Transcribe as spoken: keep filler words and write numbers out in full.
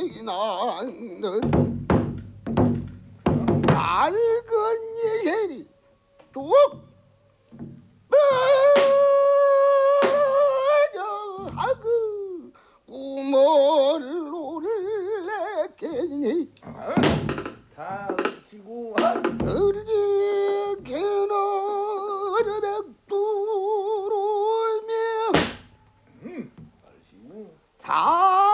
나는 낡은 예sel이 뚝 빠져하고 꿈을 놀래겠니 다 으시고 어리게는 백두로며 음, 아시고 사